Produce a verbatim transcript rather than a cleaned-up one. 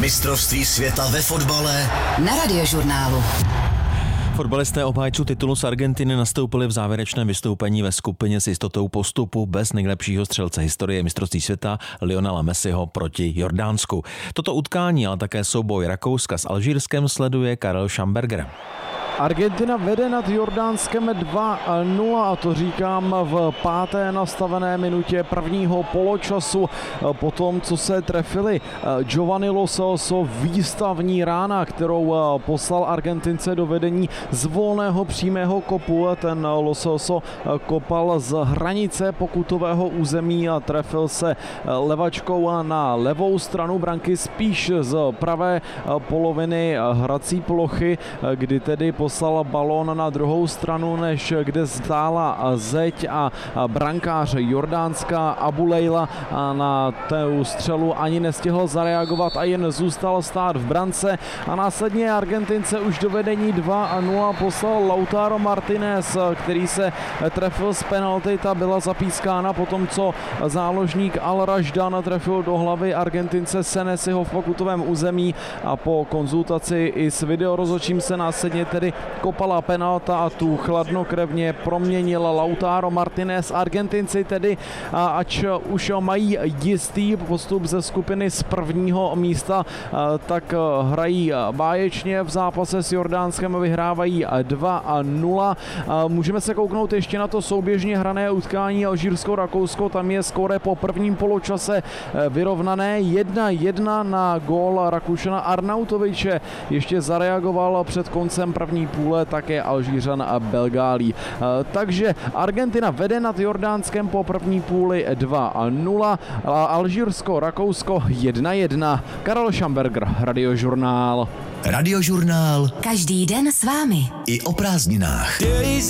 Mistrovství světa ve fotbale na Radiožurnálu. Fotbalisté obhájců titulu z Argentiny nastoupili v závěrečném vystoupení ve skupině s jistotou postupu bez nejlepšího střelce historie mistrovství světa Lionela Messiho proti Jordánsku. Toto utkání, ale také souboj Rakouska s Alžírskem sleduje Karel Schamberger. Argentina vede nad Jordánskem dva nula a to říkám v páté nastavené minutě prvního poločasu. Po tom, co se trefili Giovanni Lo Celso, výstavní rána, kterou poslal Argentince do vedení z volného přímého kopu. Ten Lo Celso kopal z hranice pokutového území a trefil se levačkou na levou stranu branky, spíš z pravé poloviny hrací plochy, kdy tedy poslal balón na druhou stranu, než kde stála zeď a brankář Jordánska Abu Lejla na tu střelu ani nestihl zareagovat a jen zůstal stát v brance a následně Argentince už do vedení dva nula poslal Lautaro Martinez, který se trefil z penalty, ta byla zapískána po tom, co záložník Al Rajdan trefil do hlavy Argentince Senesiho v pokutovém území a po konzultaci i s videorozhodčím se následně tedy kopala penalta a tu chladnokrevně proměnil Lautaro Martinez. Argentinci tedy, ač už mají jistý postup ze skupiny z prvního místa, tak hrají báječně v zápase s Jordánskem, vyhrávají dva nula. Můžeme se kouknout ještě na to souběžně hrané utkání Alžírsko-Rakousko, tam je skóre po prvním poločase vyrovnané jedna jedna na gól Rakušana Arnautoviče. Ještě zareagoval před koncem první půle také Alžířan a Belgálí. Takže Argentina vede nad Jordánskem po první půli dva nula, Alžírsko, Rakousko jedna jedna. Karel Schamberger, Radiožurnál. Radiožurnál Každý den s vámi. i o prázdninách.